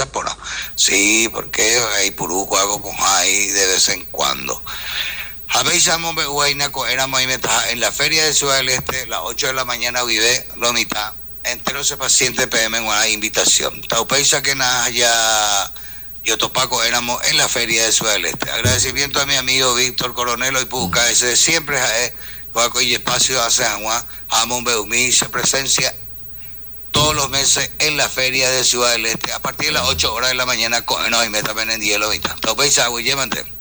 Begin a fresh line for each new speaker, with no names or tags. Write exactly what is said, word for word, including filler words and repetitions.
se pone. Sí, porque hay puruco hago con ahí de vez en cuando. Habéisamos éramos en la feria de Ciudad del Este, las ocho de la mañana vive la mitad. Entero ese paciente P M en una invitación. Taupeisa que nada ya yo topaco éramos en la feria de Ciudad del Este. Agradecimiento a mi amigo Víctor Coronel y Puca, ese de siempre es y espacio hace agua, jamón beumí, se presencia todos los meses en la feria de Ciudad del Este a partir de las ocho horas de la mañana con no y meta en hielo y tal. Taupeisa, güey, llévate.